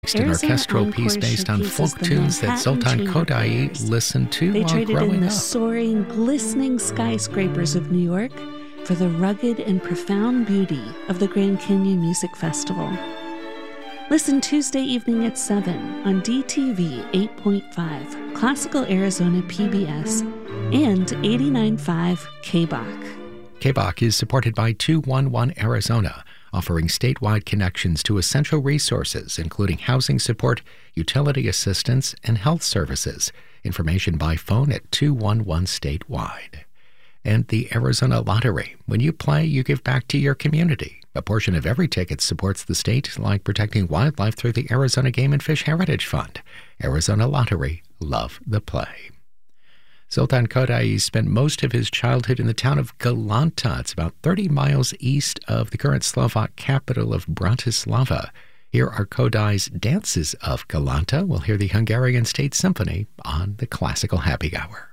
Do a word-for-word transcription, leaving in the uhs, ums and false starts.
An orchestral piece based on folk tunes that Zoltan Kodaly listened to They while traded growing in the up. soaring, glistening skyscrapers of New York for the rugged and profound beauty of the Grand Canyon Music Festival. Listen Tuesday evening at seven on D T V eight point five, Classical Arizona P B S, and eighty-nine point five K B O C. K B O C is supported by two one one Arizona, offering statewide connections to essential resources, including housing support, utility assistance, and health services. Information by phone at two one one statewide. And the Arizona Lottery. When you play, you give back to your community. A portion of every ticket supports the state, like protecting wildlife through the Arizona Game and Fish Heritage Fund. Arizona Lottery. Love the play. Zoltan Kodaly spent most of his childhood in the town of Galanta. It's about thirty miles east of the current Slovak capital of Bratislava. Here are Kodaly's Dances of Galanta. We'll hear the Hungarian State Symphony on the Classical Happy Hour.